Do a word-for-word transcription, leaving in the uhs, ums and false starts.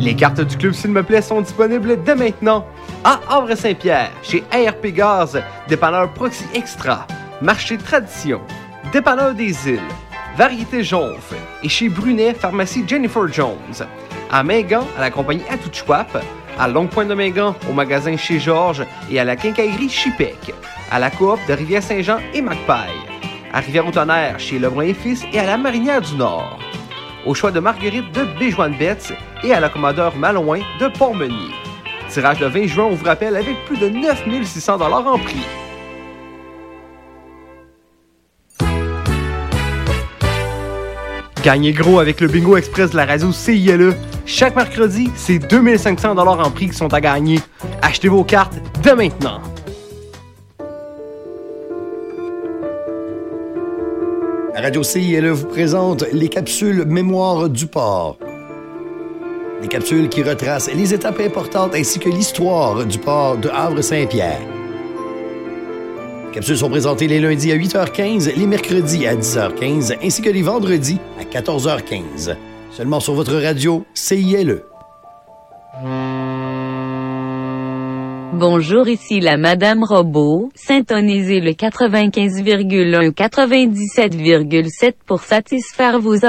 Les cartes du club S'il me plaît sont disponibles dès maintenant à Havre-Saint-Pierre, chez A R P Gaz, dépanneur Proxy Extra, Marché Tradition, dépanneur des Îles, Variété Jonf et chez Brunet, pharmacie Jennifer Jones. À Mingan, à la compagnie Atouchouap, à Longue-Pointe-de-Mingan, au magasin chez Georges et à la quincaillerie Chipec, à la coop de Rivière-Saint-Jean et Macpaille, à Rivière-au-Tonnerre, chez Lebrun et Fils et à la Marinière du Nord, au choix de Marguerite de Béjoine-Betts et à l'accommodeur Malouin de Port-Meunier. Tirage le vingt juin, on vous rappelle, avec plus de neuf mille six cents dollars en prix. Gagnez gros avec le Bingo Express de la radio C I L E. Chaque mercredi, c'est deux mille cinq cents dollars en prix qui sont à gagner. Achetez vos cartes dès maintenant. La radio C I L E vous présente les capsules Mémoire du port. Des capsules qui retracent les étapes importantes ainsi que l'histoire du port de Havre-Saint-Pierre. Les capsules sont présentées les lundis à huit heures quinze, les mercredis à dix heures quinze ainsi que les vendredis à quatorze heures quinze. Seulement sur votre radio C I L E. Bonjour, ici la Madame Robot. Syntonisez le quatre-vingt-quinze virgule un quatre-vingt-dix-sept virgule sept pour satisfaire vos